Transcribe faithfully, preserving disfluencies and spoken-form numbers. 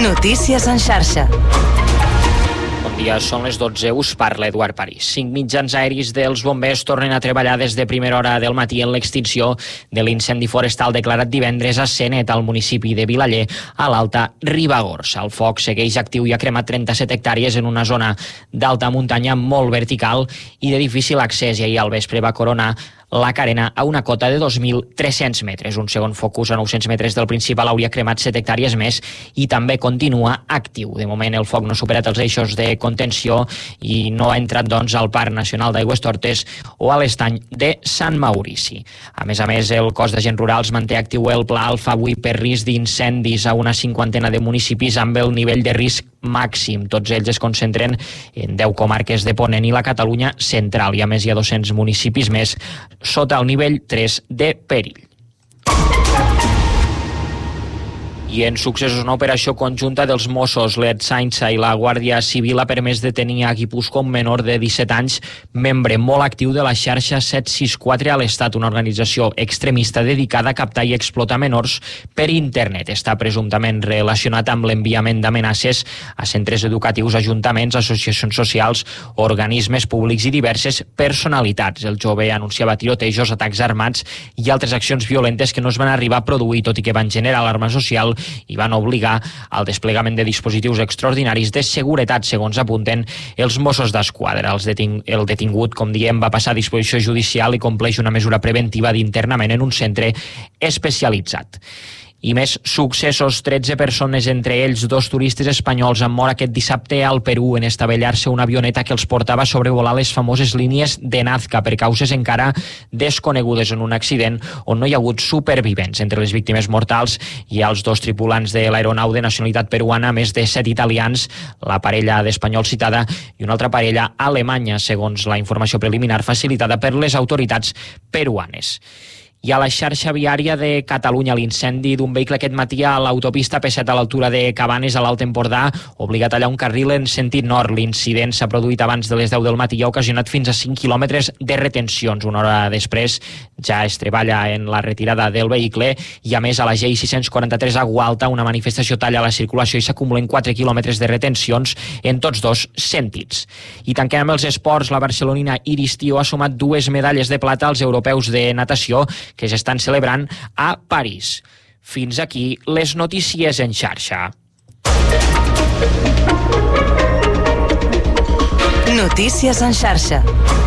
Notícies en xarxa. Bon dia, són les dotze, us parla Eduard París. Cinc mitjans aeris dels bombers tornen a treballar des de primera hora del matí en l'extinció de l'incendi forestal declarat divendres a Senet, al municipi de Vilaller, a l'Alta Ribagorça. El foc segueix actiu i ha cremat trenta-set hectàrees en una zona d'alta muntanya molt vertical i de difícil accés, i ahir al vespre va coronar la carena a una cota de dos mil tres-cents metres. Un segon focus a nou-cents metres del principal hauria cremat set hectàrees més i també continua actiu. De moment el foc no ha superat els eixos de contenció i no ha entrat doncs al Parc Nacional d'Aigüestortes o a l'estany de Sant Maurici. A més a més, el cos d'agents rurals manté actiu el pla Alfa avui per risc d'incendis a una cinquantena de municipis amb el nivell de risc màxim. Tots ells es concentren en deu comarques de Ponent i la Catalunya central, i a més hi ha dos-cents municipis més sota el nivell tres de perill. I en successos, una operació conjunta dels Mossos, l'Ertzaintza i la Guàrdia Civil ha permès detenir a Guipúscoa un menor de disset anys, membre molt actiu de la xarxa set sis quatre a l'Estat, una organització extremista dedicada a captar i explotar menors per internet. Està presumptament relacionat amb l'enviament d'amenaces a centres educatius, ajuntaments, associacions socials, organismes públics i diverses personalitats. El jove anunciava tirotejos, atacs armats i altres accions violentes que no es van arribar a produir, tot i que van generar alarma social i van obligar al desplegament de dispositius extraordinaris de seguretat, segons apunten els Mossos d'Esquadra. El detingut, com diem, va passar a disposició judicial i compleix una mesura preventiva d'internament en un centre especialitzat. I més successos, tretze persones, entre ells dos turistes espanyols, han mort aquest dissabte al Perú en estavellar-se una avioneta que els portava a sobrevolar les famoses línies de Nazca per causes encara desconegudes, en un accident on no hi ha hagut supervivents. Entre les víctimes mortals hi ha els dos tripulants de l'aeronau de nacionalitat peruana, més de set italians, la parella d'espanyols citada i una altra parella alemanya, segons la informació preliminar facilitada per les autoritats peruanes. I a la xarxa viària de Catalunya, l'incendi d'un vehicle aquest matí a l'autopista P set a l'altura de Cabanes, a l'Alt Empordà, obligat a tallar un carril en sentit nord. L'incident s'ha produït abans de les deu del matí i ha ocasionat fins a cinc quilòmetres de retencions. Una hora després ja es treballa en la retirada del vehicle i, a més, a la G I sis quaranta-tres a Gualta, una manifestació talla la circulació i s'acumulen quatre quilòmetres de retencions en tots dos sentits. I tanquem amb els esports. La barcelonina Iris Tío ha sumat dues medalles de plata als europeus de natació que s'estan celebrant a París. Fins aquí les notícies en xarxa. Notícies en xarxa.